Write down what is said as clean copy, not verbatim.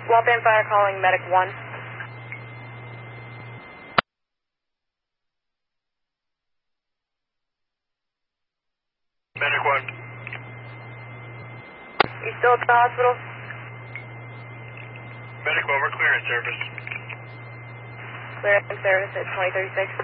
Waltham Fire calling Medic 1. Medic 1. You still at the hospital? Medic 1, we're clearing service. Clear in service at 2036.